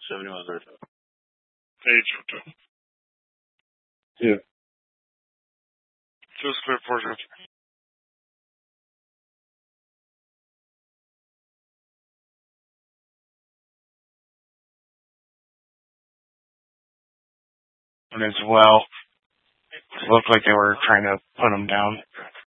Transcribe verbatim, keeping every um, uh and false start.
seventy-one thirty. Age. Yeah. Just clear portrait. And as well, it looked like they were trying to put him down.